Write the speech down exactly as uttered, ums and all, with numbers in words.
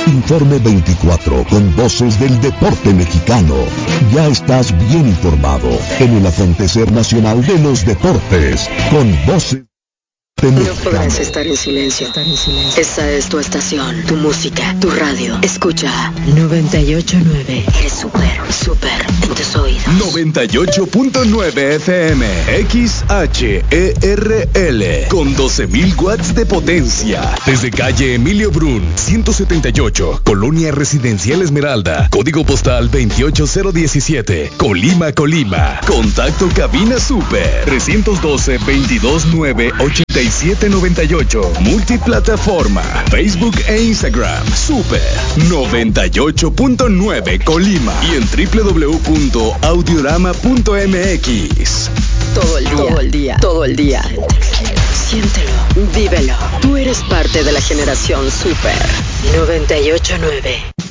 Informe veinticuatro, con voces del deporte mexicano. Ya estás bien informado en el acontecer nacional de los deportes, con voces. No podrás estar en silencio. Esa es tu estación, tu música, tu radio. Escucha noventa y ocho punto nueve. Eres súper, súper en tus oídos. noventa y ocho punto nueve F M, X H E R L, con doce mil watts de potencia. Desde calle Emilio Brun, ciento setenta y ocho, Colonia Residencial Esmeralda, código postal veintiocho cero diecisiete, Colima, Colima. Contacto cabina super, trescientos doce, veintidós nueve, ochenta y siete noventa y ocho. Multiplataforma, Facebook e Instagram. Super noventa y ocho punto nueve Colima y en doble u doble u doble u punto audiorama punto m x. Todo el día, todo el día, todo el día. Siéntelo, vívelo. Tú eres parte de la generación Super noventa y ocho punto nueve.